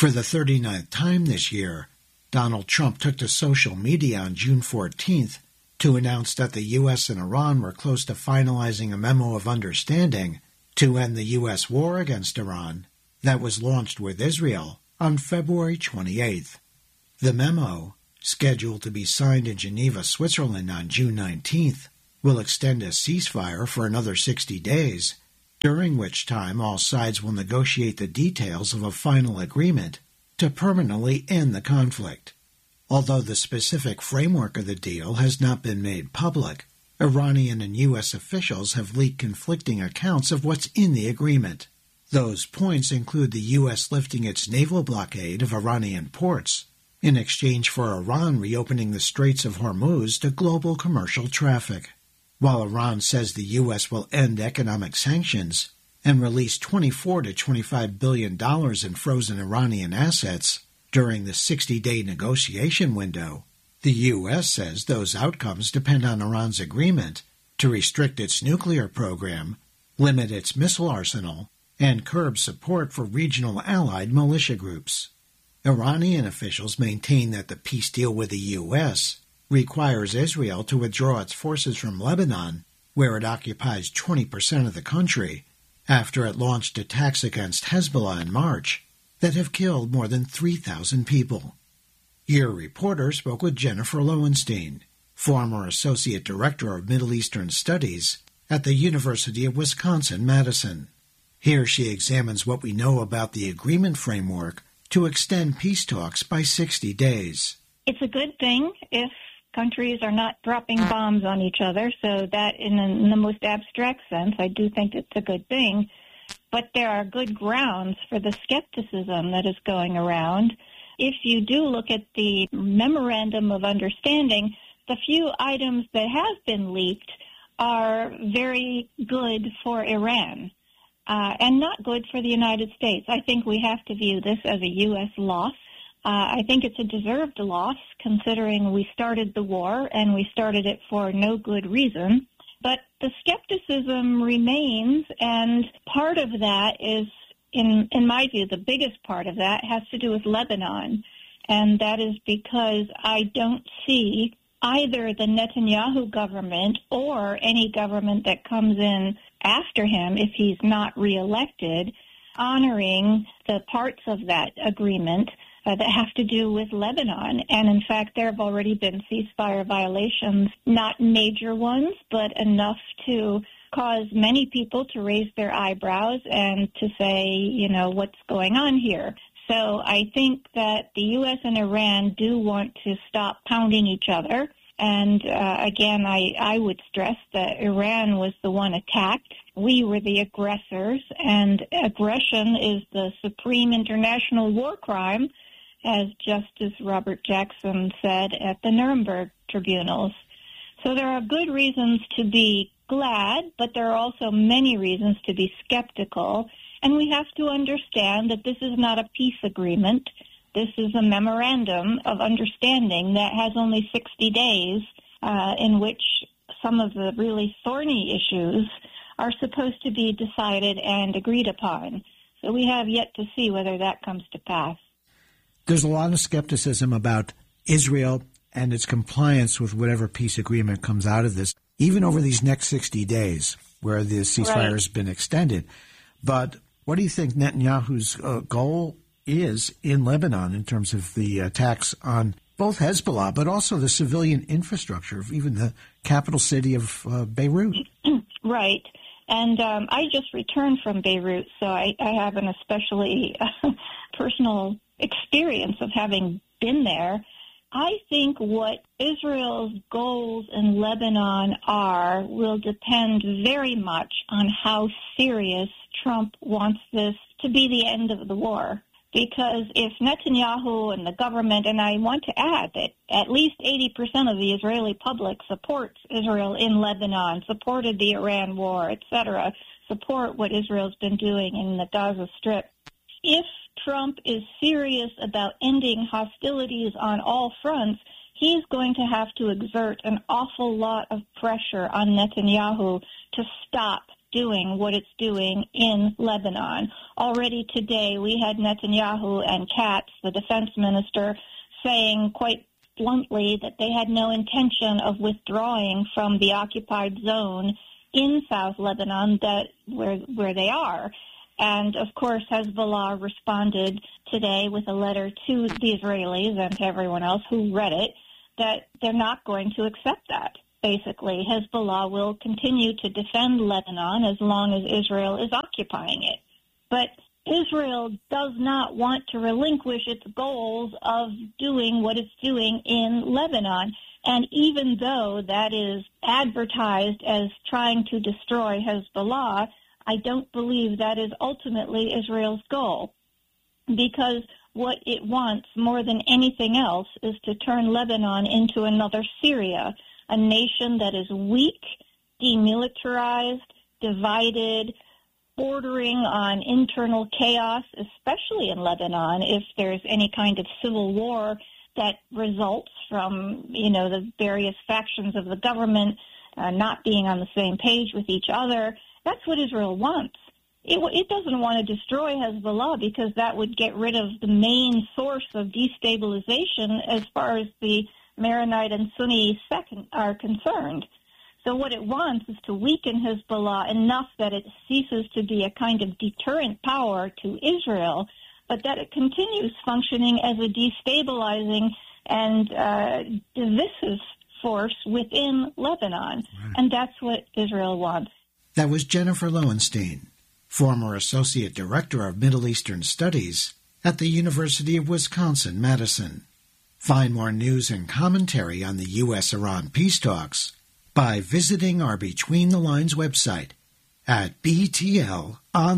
For the 39th time this year, Donald Trump took to social media on June 14th to announce that the U.S. and Iran were close to finalizing a memo of understanding to end the U.S. war against Iran that was launched with Israel on February 28th. The memo, scheduled to be signed in Geneva, Switzerland on June 19th, will extend a ceasefire for another 60 days, during which time all sides will negotiate the details of a final agreement to permanently end the conflict. Although the specific framework of the deal has not been made public, Iranian and U.S. officials have leaked conflicting accounts of what's in the agreement. Those points include the U.S. lifting its naval blockade of Iranian ports in exchange for Iran reopening the Straits of Hormuz to global commercial traffic. While Iran says the U.S. will end economic sanctions and release $24 to $25 billion in frozen Iranian assets during the 60-day negotiation window, the U.S. says those outcomes depend on Iran's agreement to restrict its nuclear program, limit its missile arsenal, and curb support for regional allied militia groups. Iranian officials maintain that the peace deal with the U.S. requires Israel to withdraw its forces from Lebanon, where it occupies 20% of the country, after it launched attacks against Hezbollah in March that have killed more than 3,000 people. Your reporter spoke with Jennifer Lowenstein, former Associate Director of Middle Eastern Studies at the University of Wisconsin-Madison. Here she examines what we know about the agreement framework to extend peace talks by 60 days. It's a good thing if countries are not dropping bombs on each other, so that in the most abstract sense, I do think it's a good thing. But there are good grounds for the skepticism that is going around. If you do look at the Memorandum of Understanding, the few items that have been leaked are very good for Iran and not good for the United States. I think we have to view this as a U.S. loss. I think it's a deserved loss, considering we started the war, and we started it for no good reason. But the skepticism remains, and part of that is, in my view, the biggest part of that has to do with Lebanon. And that is because I don't see either the Netanyahu government or any government that comes in after him, if he's not reelected, honoring the parts of that agreement that have to do with Lebanon. And in fact, there have already been ceasefire violations, not major ones, but enough to cause many people to raise their eyebrows and to say, you know, what's going on here? So I think that the U.S. and Iran do want to stop pounding each other. And again, I would stress that Iran was the one attacked. We were the aggressors, and aggression is the supreme international war crime, as Justice Robert Jackson said at the Nuremberg tribunals. So there are good reasons to be glad, but there are also many reasons to be skeptical. And we have to understand that this is not a peace agreement. This is a memorandum of understanding that has only 60 days in which some of the really thorny issues are supposed to be decided and agreed upon. So we have yet to see whether that comes to pass. There's a lot of skepticism about Israel and its compliance with whatever peace agreement comes out of this, even over these next 60 days where the ceasefire has been extended. But what do you think Netanyahu's goal is in Lebanon in terms of the attacks on both Hezbollah but also the civilian infrastructure of even the capital city of Beirut? Right. And I just returned from Beirut, so I have an especially personal experience of having been there. I think what Israel's goals in Lebanon are will depend very much on how serious Trump wants this to be the end of the war. Because if Netanyahu and the government, and I want to add that at least 80% of the Israeli public supports Israel in Lebanon, supported the Iran war, etc., support what Israel's been doing in the Gaza Strip. If Trump is serious about ending hostilities on all fronts, he's going to have to exert an awful lot of pressure on Netanyahu to stop doing what it's doing in Lebanon. Already today, we had Netanyahu and Katz, the defense minister, saying quite bluntly that they had no intention of withdrawing from the occupied zone in South Lebanon where they are. And, of course, Hezbollah responded today with a letter to the Israelis and to everyone else who read it that they're not going to accept that. Basically, Hezbollah will continue to defend Lebanon as long as Israel is occupying it. But Israel does not want to relinquish its goals of doing what it's doing in Lebanon. And even though that is advertised as trying to destroy Hezbollah, I don't believe that is ultimately Israel's goal, because what it wants more than anything else is to turn Lebanon into another Syria, a nation that is weak, demilitarized, divided, bordering on internal chaos, especially in Lebanon, if there's any kind of civil war that results from, the various factions of the government not being on the same page with each other. That's what Israel wants. It doesn't want to destroy Hezbollah because that would get rid of the main source of destabilization as far as the Maronite and Sunni sect are concerned. So what it wants is to weaken Hezbollah enough that it ceases to be a kind of deterrent power to Israel, but that it continues functioning as a destabilizing and divisive force within Lebanon. Right. And that's what Israel wants. That was Jennifer Lowenstein, former Associate Director of Middle Eastern Studies at the University of Wisconsin-Madison. Find more news and commentary on the U.S.-Iran peace talks by visiting our Between the Lines website at btlonline.org.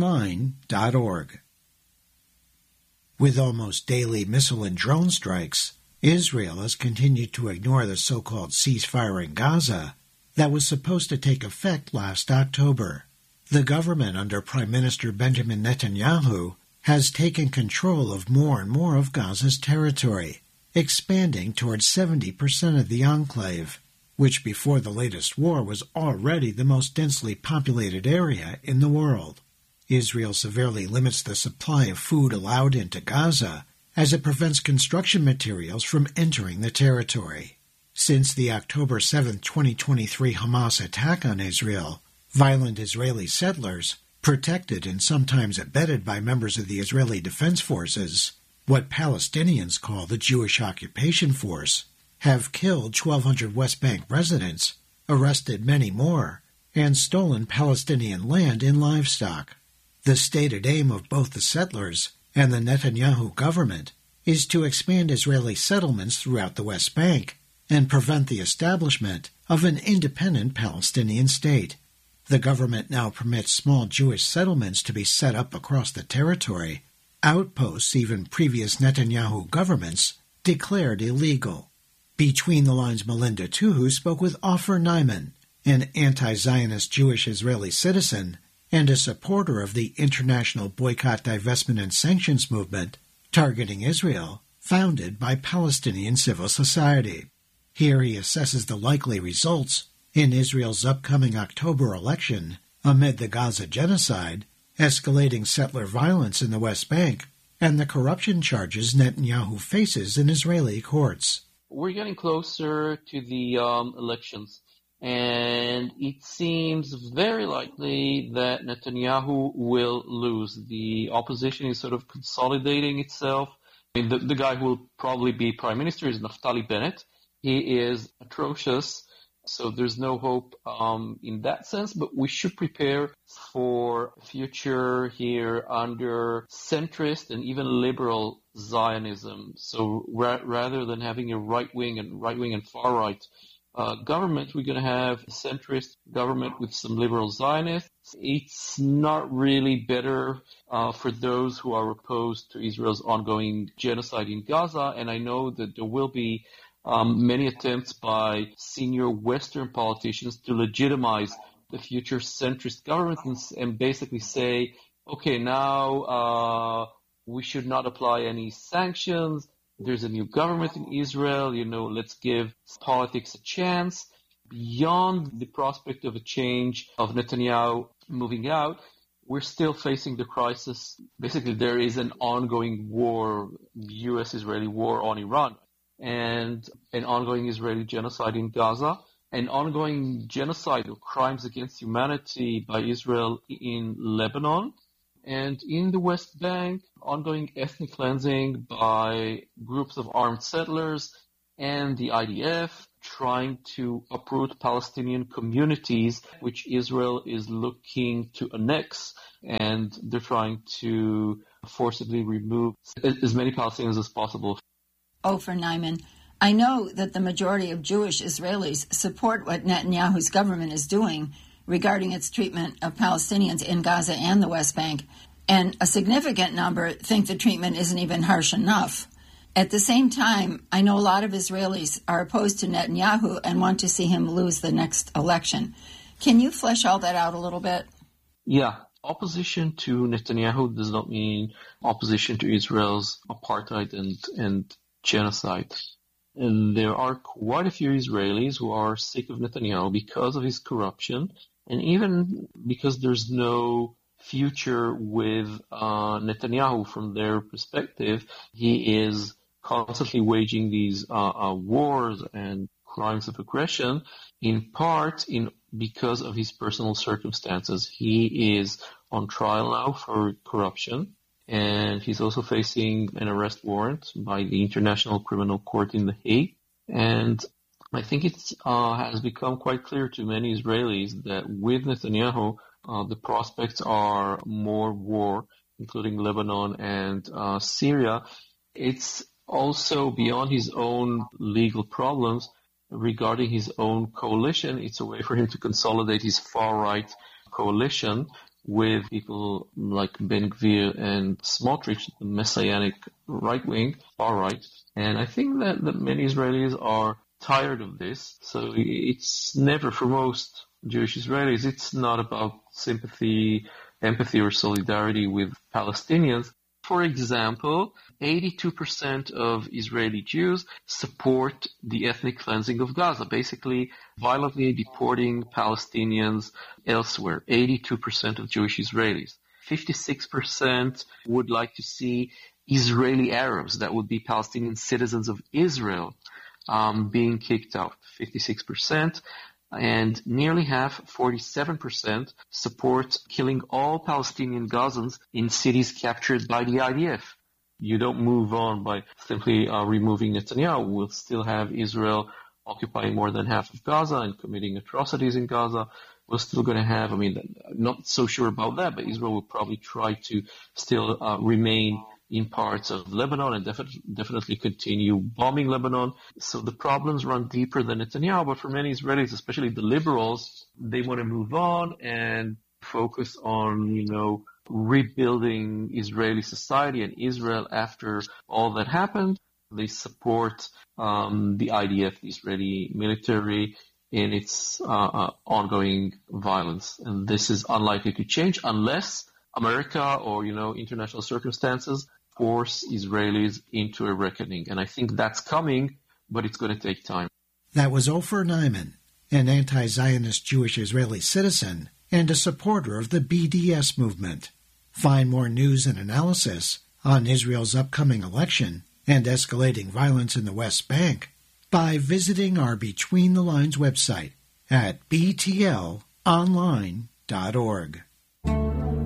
With almost daily missile and drone strikes, Israel has continued to ignore the so-called ceasefire in Gaza that was supposed to take effect last October. The government under Prime Minister Benjamin Netanyahu has taken control of more and more of Gaza's territory, expanding towards 70% of the enclave, which before the latest war was already the most densely populated area in the world. Israel severely limits the supply of food allowed into Gaza as it prevents construction materials from entering the territory. Since the October 7, 2023 Hamas attack on Israel, violent Israeli settlers, protected and sometimes abetted by members of the Israeli Defense Forces, what Palestinians call the Jewish Occupation Force, have killed 1,200 West Bank residents, arrested many more, and stolen Palestinian land and livestock. The stated aim of both the settlers and the Netanyahu government is to expand Israeli settlements throughout the West Bank and prevent the establishment of an independent Palestinian state. The government now permits small Jewish settlements to be set up across the territory, outposts even previous Netanyahu governments declared illegal. Between the Lines' Melinda Tuhu spoke with Ofer Nyman, an anti-Zionist Jewish Israeli citizen and a supporter of the International Boycott, Divestment and Sanctions movement targeting Israel, founded by Palestinian civil society. Here he assesses the likely results in Israel's upcoming October election amid the Gaza genocide, escalating settler violence in the West Bank, and the corruption charges Netanyahu faces in Israeli courts. We're getting closer to the elections, and it seems very likely that Netanyahu will lose. The opposition is sort of consolidating itself. I mean, the guy who will probably be prime minister is Naftali Bennett. He is atrocious, so there's no hope in that sense, but we should prepare for a future here under centrist and even liberal Zionism. So rather than having a right-wing and far-right government, we're going to have a centrist government with some liberal Zionists. It's not really better for those who are opposed to Israel's ongoing genocide in Gaza, and I know that there will be many attempts by senior Western politicians to legitimize the future centrist government and basically say, okay, now we should not apply any sanctions. There's a new government in Israel, let's give politics a chance. beyond the prospect of a change of Netanyahu moving out, we're still facing the crisis. Basically, there is an ongoing war, U.S.-Israeli war on Iran, and an ongoing Israeli genocide in Gaza, an ongoing genocide or crimes against humanity by Israel in Lebanon, and in the West Bank, ongoing ethnic cleansing by groups of armed settlers and the IDF, trying to uproot Palestinian communities, which Israel is looking to annex, and they're trying to forcibly remove as many Palestinians as possible. Ofer Neiman, I know that the majority of Jewish Israelis support what Netanyahu's government is doing regarding its treatment of Palestinians in Gaza and the West Bank, and a significant number think the treatment isn't even harsh enough. At the same time, I know a lot of Israelis are opposed to Netanyahu and want to see him lose the next election. Can you flesh all that out a little bit? Yeah. Opposition to Netanyahu does not mean opposition to Israel's apartheid and genocide. And there are quite a few Israelis who are sick of Netanyahu because of his corruption, and even because there's no future with Netanyahu from their perspective. He is constantly waging these wars and crimes of aggression, in part because of his personal circumstances. He is on trial now for corruption, and he's also facing an arrest warrant by the International Criminal Court in The Hague. And I think it has become quite clear to many Israelis that with Netanyahu, the prospects are more war, including Lebanon and Syria. It's also beyond his own legal problems regarding his own coalition. It's a way for him to consolidate his far-right coalition with people like Ben Gvir and Smotrich, the messianic right wing, far right. And I think that many Israelis are tired of this. So it's never, for most Jewish Israelis, it's not about sympathy, empathy, or solidarity with Palestinians. For example, 82% of Israeli Jews support the ethnic cleansing of Gaza, basically violently deporting Palestinians elsewhere. 82% of Jewish Israelis. 56% would like to see Israeli Arabs, that would be Palestinian citizens of Israel, being kicked out. 56%. And nearly half, 47%, support killing all Palestinian Gazans in cities captured by the IDF. You don't move on by simply removing Netanyahu. We'll still have Israel occupying more than half of Gaza and committing atrocities in Gaza. We're still going to have, not so sure about that, but Israel will probably try to still remain in parts of Lebanon and definitely continue bombing Lebanon. So the problems run deeper than Netanyahu, but for many Israelis, especially the liberals, they want to move on and focus on, rebuilding Israeli society and Israel after all that happened. They support the IDF, the Israeli military, in its ongoing violence. And this is unlikely to change unless America or, international circumstances force Israelis into a reckoning. And I think that's coming, but it's going to take time. That was Ofer Neiman, an anti-Zionist Jewish Israeli citizen and a supporter of the BDS movement. Find more news and analysis on Israel's upcoming election and escalating violence in the West Bank by visiting our Between the Lines website at btlonline.org.